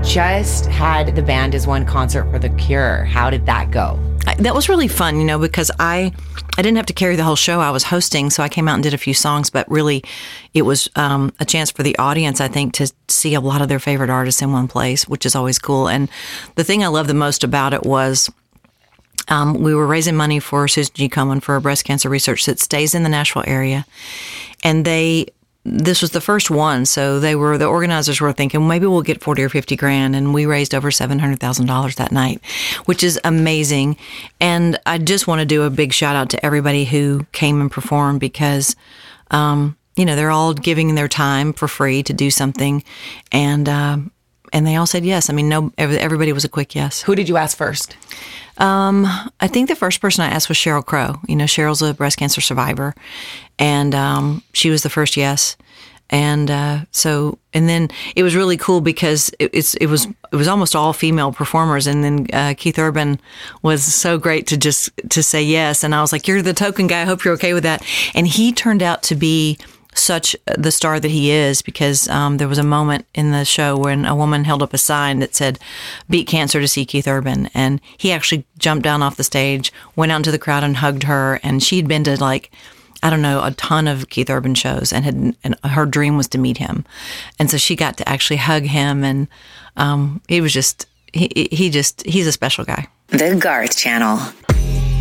just had the Band as One concert for The Cure. How did that go? That was really fun, because I didn't have to carry the whole show. I was hosting, so I came out and did a few songs, but really it was a chance for the audience, I think, to see a lot of their favorite artists in one place, which is always cool. And the thing I love the most about it was we were raising money for Susan G. Komen for a breast cancer research that stays in the Nashville area. And this was the first one, so the organizers were thinking maybe we'll get 40 or 50 grand, and we raised over $700,000 that night, which is amazing. And I just want to do a big shout out to everybody who came and performed because, they're all giving their time for free to do something, and they all said yes. I mean, everybody was a quick yes. Who did you ask first? I think the first person I asked was Sheryl Crow. Sheryl's a breast cancer survivor, and she was the first yes. And then it was really cool because it was almost all female performers, and then Keith Urban was so great to say yes, and I was like, "You're the token guy. I hope you're okay with that." And he turned out to be such the star that he is because there was a moment in the show when a woman held up a sign that said "Beat Cancer to see Keith Urban," and he actually jumped down off the stage, went out into the crowd and hugged her, and she'd been to a ton of Keith Urban shows, and her dream was to meet him, and so she got to actually hug him, and it was just he's a special guy. The Garth Channel.